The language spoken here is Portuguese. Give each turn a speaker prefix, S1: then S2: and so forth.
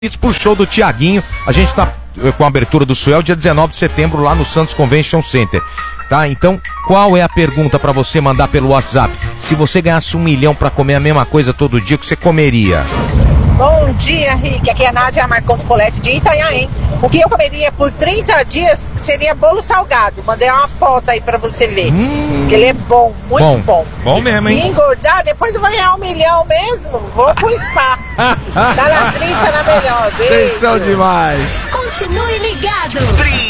S1: pro show do Tiaguinho. A gente tá com a abertura do Suel dia 19 de setembro lá no Santos Convention Center. Tá? Então, qual é a pergunta pra você mandar pelo WhatsApp? Se você ganhasse 1 milhão pra comer a mesma coisa todo dia, o que você comeria?
S2: Bom dia, Rick. Aqui é a Nádia Marcondes Colete de Itanhaém. O que eu comeria por 30 dias seria bolo salgado. Mandei uma foto aí pra você ver. Que ele é bom, muito bom.
S1: Bom mesmo, hein?
S2: E engordar, depois eu vou ganhar 1 milhão mesmo. Vou pro spa. Tá na 30 na melhor. Beijo.
S1: Vocês são demais.
S3: Continue ligado.